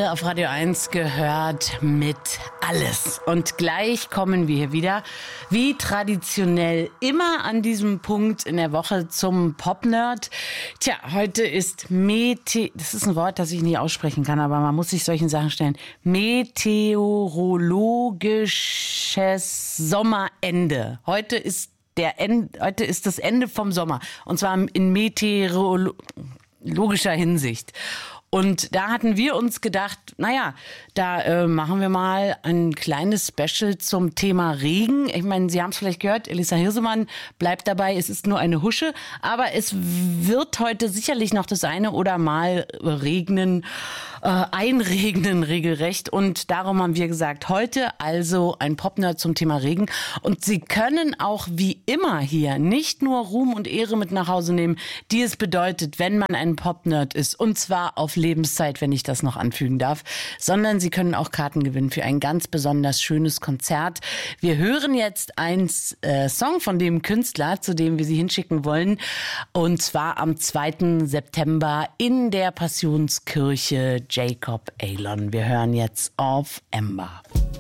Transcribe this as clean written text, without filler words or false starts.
gerade auf Radio 1 gehört mit Alles. Und gleich kommen wir hier wieder, wie traditionell immer an diesem Punkt in der Woche zum Pop-Nerd. Tja, heute ist das ist ein Wort, das ich nicht aussprechen kann, aber man muss sich solchen Sachen stellen. Meteorologisches Sommerende. Heute ist das Ende vom Sommer. Und zwar in meteorologischer Hinsicht. Und da hatten wir uns gedacht, da machen wir mal ein kleines Special zum Thema Regen. Ich meine, Sie haben es vielleicht gehört, Elissa Hirsemann bleibt dabei, es ist nur eine Husche. Aber es wird heute sicherlich noch das eine oder mal einregnen regelrecht. Und darum haben wir gesagt, heute also ein Popnerd zum Thema Regen. Und Sie können auch wie immer hier nicht nur Ruhm und Ehre mit nach Hause nehmen, die es bedeutet, wenn man ein Popnerd ist. Und zwar auf Lebenszeit, wenn ich das noch anfügen darf. Sondern Sie können auch Karten gewinnen für ein ganz besonders schönes Konzert. Wir hören jetzt einen Song von dem Künstler, zu dem wir Sie hinschicken wollen. Und zwar am 2. September in der Passionskirche Jacob Elon. Wir hören jetzt auf Ember.